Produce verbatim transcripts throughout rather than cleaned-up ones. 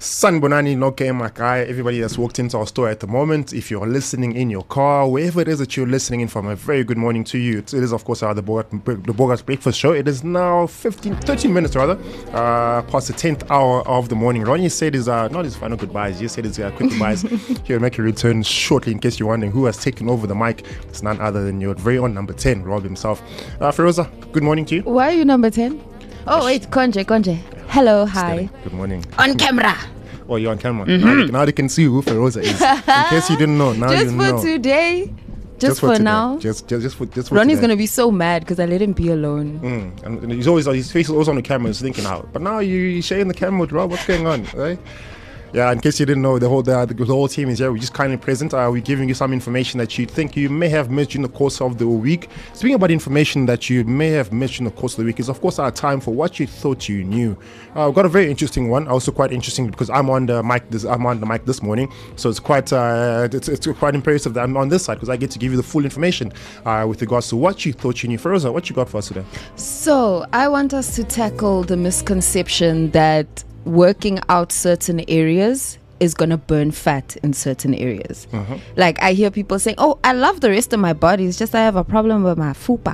Sanbonani Noke Makai, everybody that's walked into our store at the moment. If you're listening in your car, wherever it is that you're listening in from, a very good morning to you. It is, of course, uh, the Bogart, the Bogart Breakfast Show. It is now fifteen, thirteen minutes rather, uh, past the tenth hour of the morning. Ronnie said his, uh, not his final goodbyes, he said his uh, quick goodbyes. He'll make a return shortly in case you're wondering who has taken over the mic. It's none other than your very own number ten, Rob himself. Uh, Feroza, good morning to you. Why are you number ten? Oh, wait, Konje, Konje. Hello, hi. Good morning. On camera. Oh, you're on camera. Mm-hmm. Now, they, now they can see who Feroza is. In case you didn't know, now just you for know. Today. Just, Just for, for today. now. Just, just, just for, just for Ronnie's today. gonna be so mad because I let him be alone. Mm. And, and he's always his face is always on the camera. He's thinking out. But now you you sharing the camera with Rob. What's going on? Right? Yeah, in case you didn't know, the whole the, the whole team is here. We're just kindly present. Uh, we're giving you some information that you think you may have missed in the course of the week. Speaking about information that you may have missed in the course of the week is, of course, our time for what you thought you knew. Uh, we've got a very interesting one. Also quite interesting because I'm on the mic. This, I'm on the mic this morning, so it's quite uh, it's, it's quite imperative that I'm on this side because I get to give you the full information uh, with regards to what you thought you knew. Feroza, what you got for us today? So I want us to tackle the misconception that working out certain areas is gonna burn fat in certain areas. Uh-huh. Like I hear people saying, "Oh, I love the rest of my body. It's just I have a problem with my fupa.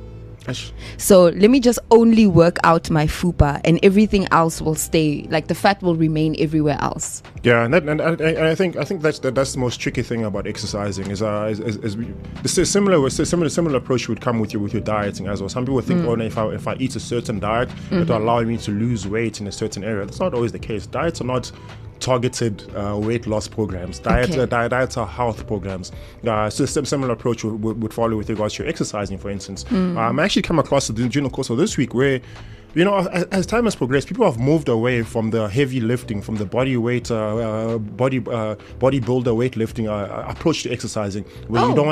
Ash. So let me just only work out my fupa, and everything else will stay. Like the fat will remain everywhere else." Yeah, and, that, and, and, and I think I think that's that, that's the most tricky thing about exercising is uh is, is, is we, the similar a similar similar approach would come with your with your dieting as well. Some people think, mm. oh, no, if I if I eat a certain diet, mm-hmm. it'll allow me to lose weight in a certain area. That's not always the case. Diets are not targeted uh, weight loss programs. Diet, okay. uh, di- diets are health programs. Uh, so a similar approach would, would, would follow with regards to your exercising, for instance. Mm. Um, I actually come across it during the course of this week where, you know, as, as time has progressed, people have moved away from the heavy lifting, from the body weight, uh, uh, body uh, bodybuilder weightlifting uh, approach to exercising, where oh. you don't